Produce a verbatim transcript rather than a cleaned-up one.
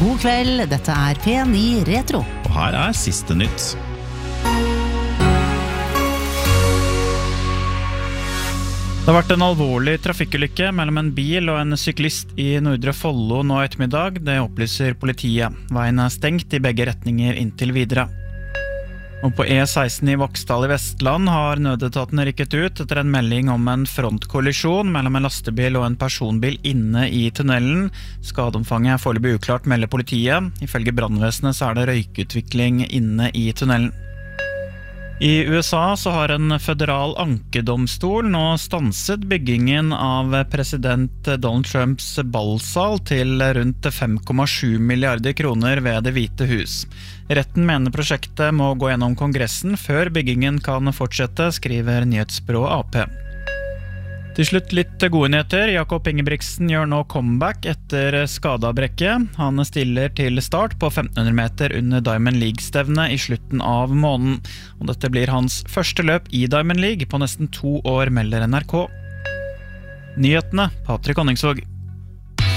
God kveld, dette er P ni Retro. Og her er siste nytt. Det har vært en alvorlig trafikkulykke mellom en bil og en syklist i Nordre Follo nå ettermiddag. Det opplyser politiet. Veien er stengt i begge retninger inntil videre. Og på E seksten i Vaksdal i Vestland har nødetaten rykket ut etter en melding om en frontkollisjon mellom en lastebil og en personbil inne i tunnelen. Skadeomfanget er foreløpig uklart, melder politiet. Ifølge brannvesenet så er det røykutvikling inne i tunnelen. I U S A så har en føderal ankedomstol nå stanset byggingen av president Donald Trumps ballsal til rundt fem komma sju milliarder kroner ved Det hvite hus. Retten mener prosjektet må gå gjennom kongressen før byggingen kan fortsette, skriver nyhetsbyrået A P. Til slutt litt gode nyheter. Jakob Ingebrigtsen gjør nå comeback etter skadeavbrekket. Han stiller til start på femten hundre meter under Diamond League-stevne i slutten av måneden. Og dette blir hans første løp i Diamond League på nesten to år, melder N R K. Nyhetene, Patrick Honningsvåg.